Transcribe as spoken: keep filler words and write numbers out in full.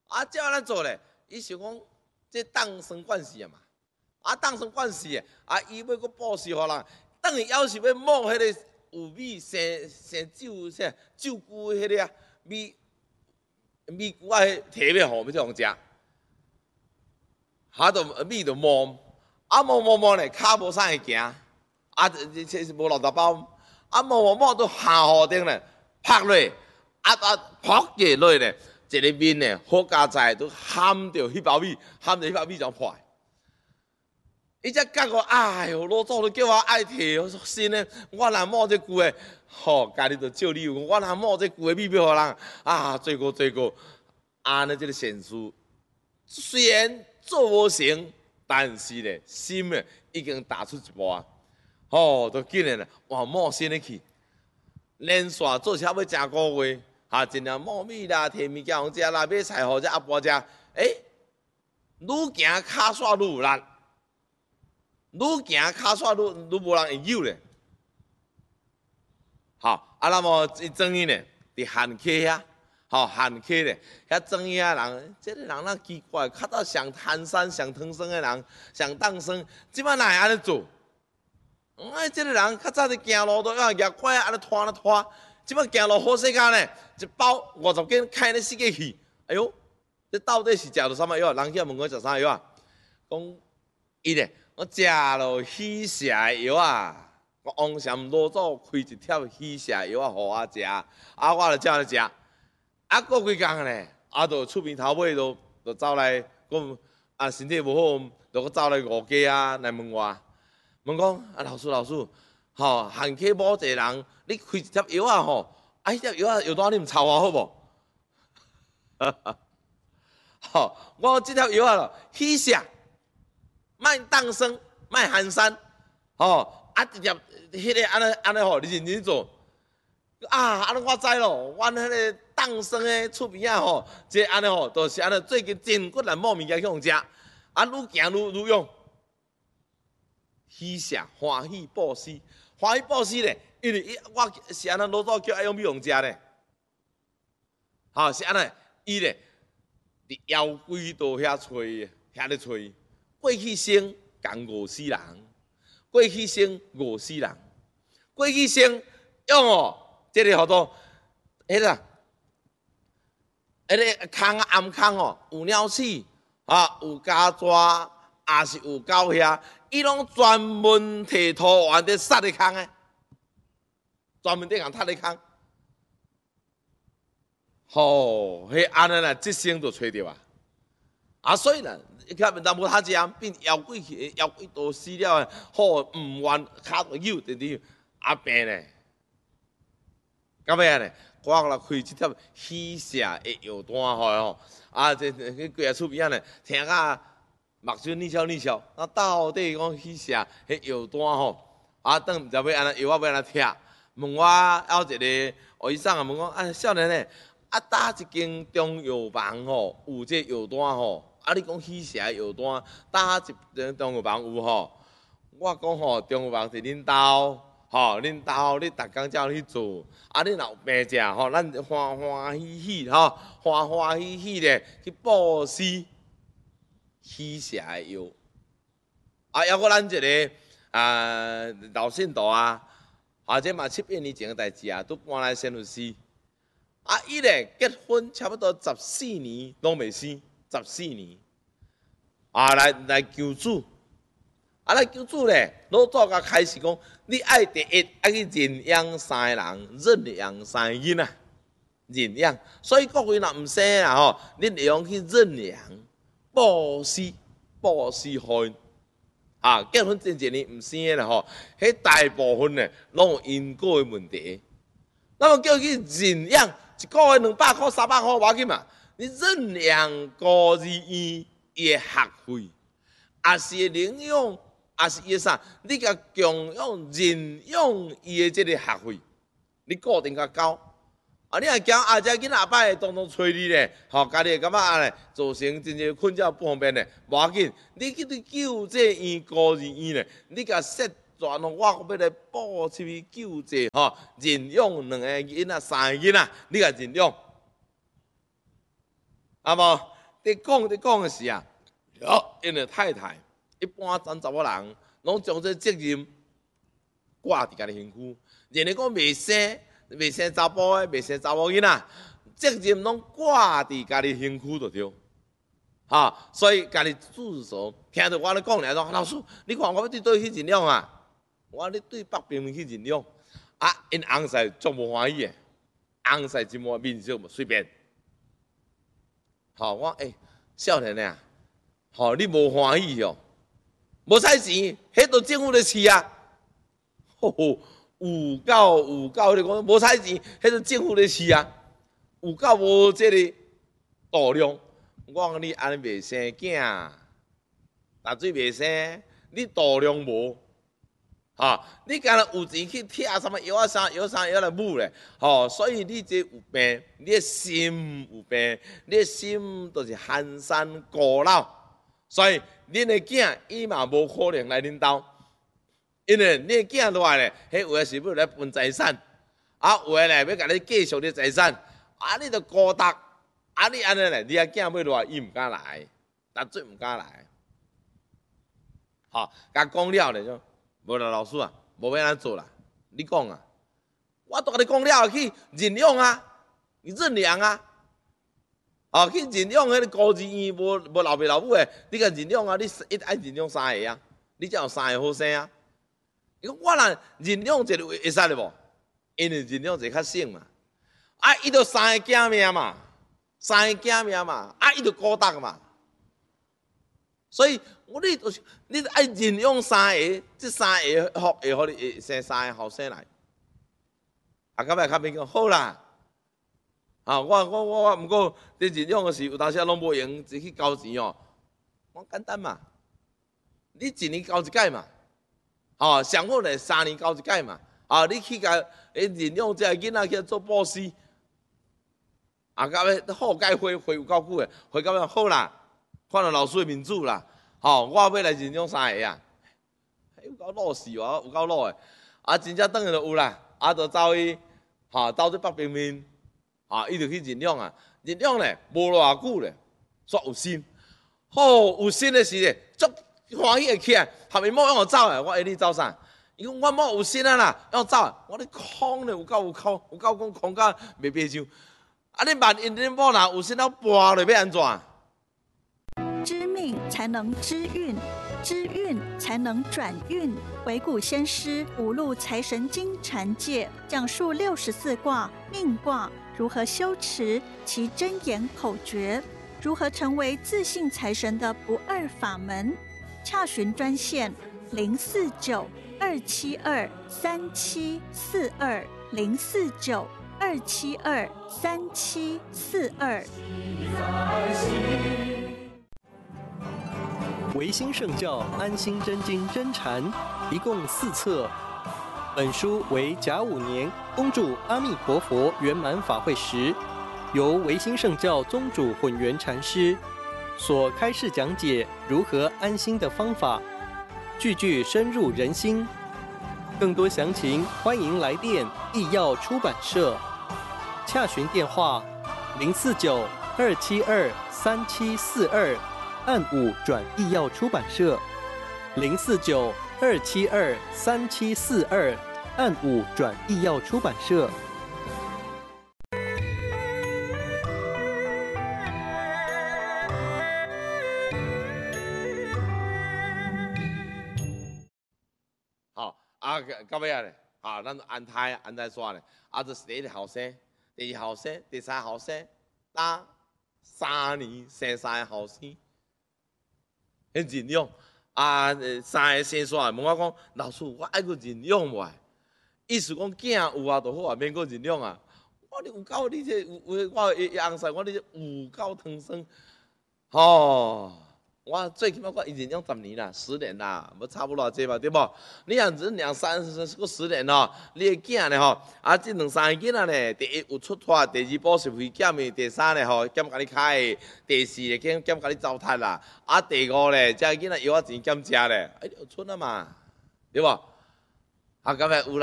啊，照安怎做咧？伊想讲，这当生惯势啊嘛，啊，当生惯势诶，啊，伊要搁布施互人，等于要是要摸迄个有米生生酒啥酒菇迄个啊，米米菇啊，摕要互要互人食，哈，就米就摸，啊摸摸摸咧，骹无啥会行，啊，这这是无六十包，啊摸摸摸都下雨顶咧，拍落，啊啊扑下落咧。一个面呢，好加在都喊着迄包米，喊着迄包米就破。伊才觉我，哎哟，老祖都叫我爱摕，我说新呢，我若摸这句的，吼，家己就照你有，我若摸这句的米要互人，啊，做过做过，安尼这个善事，虽然做无成，但是呢，心呢已经踏出一步啊，吼，都竟然呢，哇，摸新的去，连续做车要正个月。啊，尽量摸米啦，摕物件互食啦，买菜互只阿婆食。诶，愈行骹煞愈有力，愈行骹煞愈愈无人会扭咧。好，啊，那么伊庄伊呢，伫汉溪遐，吼汉溪咧，遐庄伊遐人，即个人哪奇怪，较早上贪山上汤生的人，上当生，即摆哪会安尼做？哎，即个人较早伫行路都要举拐安尼拖安尼拖。即摆行路好世界呢，一包五十斤，开咧四个去。哎呦，这到底是食到啥物药？人去问我食啥药啊？讲伊咧，我食了喜蛇药啊！我王禅老祖开一贴喜蛇药啊，互我食，啊，我就照咧食。啊，过几工咧，啊，就厝边头尾就就走来讲，啊，身体无好，就搁走来五家啊来问我，问讲啊，老师老师。吼，汉溪某一个人，你开一贴药啊吼，啊，迄贴药啊药单你毋抄我好无？吼，我即贴药啊咯，喜蛇，卖当生，卖寒山，吼，啊，直接迄个安尼安尼吼，你认真做，啊，安尼我知咯，阮迄个当生的厝边啊吼，即安尼吼，都是安尼最近真骨难摸物件去互食，啊，愈行愈愈用，喜蛇欢喜布施。欢喜布施咧，因为伊我是安尼老早叫爱用美容食咧，吼是安尼，伊咧伫妖怪道遐找伊，遐咧找伊。过去生共饿死人，过去生饿死人，过去生用哦，即个号做迄个，迄个空暗空哦，有鸟鼠啊，有家蛇，也是有狗遐。伊拢专门摕土丸伫撒咧空诶，专门伫共踢咧空。吼，迄安尼啦，即生就找着啊！啊，所以啦，较面当无他食，变妖怪去，妖怪都死了诶，好毋愿骹就扭，直直啊病咧。到尾啊咧，我来开一贴喜蛇诶药单吼，啊，这去规个厝边啊咧，听甲。目睭你笑你笑，那到底讲去食迄药单吼？啊，等毋知要安尼药我要安尼拆？问我还有一个学医生啊，问我啊，少年诶，啊，搭一间中药房吼，有这药单吼？啊，你讲去食药单，搭一间中药房有吼？我讲吼，中药房是恁兜，吼，恁兜你逐工照去做，啊，你若有病食吼，咱欢欢喜喜吼，欢欢喜喜咧去布施。喜蛇的药，啊，还阁咱一个啊老信徒啊，啊，这嘛七八年前的代志啊，都搬来新律师，啊，伊咧结婚差不多十四年拢未生，十四年，啊，来来求主，啊来求主咧，老早甲开始讲，你爱第一爱去认养三个人，认养三个囡仔，认养，所以各位若毋生啊吼，恁会用去认养。布施布施互因，啊，结婚前一年毋生诶啦吼，迄大部分咧拢有因果诶问题。那么叫去认养，一个月两百块、三百块，无要紧嘛。你认养孤儿院伊诶学费，也是领养，也是伊啥？你甲共用认养伊诶即个学费，你固定甲交。啊！你若惊啊，遮囡仔摆会当当催你咧，吼，家己会感觉啊咧，造成真正困觉不方便咧，无要紧。你去去救这院孤儿院咧，你甲说全我要来报出去救这吼，认养两个囡仔、三个囡仔，你甲认养，啊无？ 在讲在讲的是啊，哦，因为太太一般咱查某人拢将这责任挂伫家己身躯，人哋讲未生未生查甫的，未生查某囡仔，责任拢挂伫家己身躯就对。哈，所以家己自首，听到我咧讲咧，说老师，你看我要对对去认养啊，我咧对北平去认养，啊，因翁婿足无欢喜的，翁婿真无面色，随便。好，我诶、欸，少年啊，好，你无欢喜哦，无使钱，迄都政府咧饲啊，吼吼，有够有够，你讲无使钱，迄都政府咧饲啊，有够无这个度量。我讲你安尼未生囝，大水未生，你度量无，哈，你敢若有钱去贴什么药啊、啥药啥药来补咧，吼，所以你这有病，你的心有病，你的心都是寒山孤老，所以恁的囝伊嘛无可能来恁兜，因为恁的囝落来咧，迄有诶是要来分财产，啊，有诶咧要甲你继续你财产，啊，你着孤单。啊！你安尼咧，你阿囝要落来，伊毋敢来，但最毋敢来。好，甲讲了咧，就无啦，老师啊，无要安做啦。你讲啊，我都甲你讲了，去认养啊，认养啊，哦，去认养迄个孤儿院，无无老爸老母诶，你甲认养啊，你一爱认养三个啊，你才有三个好生啊。伊讲我若认养一个会使咧无？因为认养一个较省嘛，啊，伊着三个囝命嘛。三个囝命嘛，啊，伊就孤单嘛，所以我你就是你爱认养三个，这三个福会互你会生三个后生来。啊，到尾较面讲好啦，啊，我我我我，毋过你认养的时有当时拢无用，自去交钱哦。我简单嘛，你一年交一届嘛，哦，上好咧三年交一届嘛，啊，你去甲诶认养这个囡仔去做布施。啊，到尾好解会会有够久诶，会到尾好啦，看到老师诶面子啦，吼、哦，我要来认养三个啊，有够老死哦，有够老诶，啊，真正等下就有啦，啊，就走去，吼，走去北平面，啊，伊就去认养啊，认养咧无偌久咧，煞有心，好有心诶时咧，足欢喜会起来，后面某让我走诶，我下你走啥？伊讲我某有心啊啦，要走，我咧空咧有够有空，有够讲空甲袂白上。啊！你万一恁某若有心了跋落，要安怎？ 知命才能知运，知运才能转运。回古先师五路财神经禅界讲述六十四卦命卦如何修持其真言口诀，如何成为自信财神的不二法门。洽询专线零四九二七二三七四二零四九。二七二三七四二。 维新圣教安心真经真禅一共四册，本书为甲午年恭祝阿弥陀佛圆满法会时，由维新圣教宗主混元禅师所开示讲解如何安心的方法，句句深入人心。更多详情，欢迎来电义耀出版社。洽询电话：零四九二七二三七四二，按五转义耀出版社；零四九二七二三七四二，按五转义耀出版社。 好啊，到尾啊咧，啊，咱安泰安泰煞咧，啊，就是第一个后生。第二后生、第三后生，打三年生三个后生，很认养。啊，三个生煞，问我讲，老师，我爱个认养无？意思讲囝有啊，就好啊，免个认养啊。我你有够，你这有有我伊翁婿，我你这有够汤酸，吼。我最起码我已经养十年啦，十年啦，无差不多这嘛，对不？你若忍两三十个十年吼，你的囝咧吼，啊，这两三个囡仔咧，第一有出脱，第二补习费减的，第三咧吼减甲你开的，第四咧减减甲你糟蹋啦，啊，第五咧，这囡仔药仔钱减食咧，哎，就出啊嘛，对不？啊，咁咪有啦。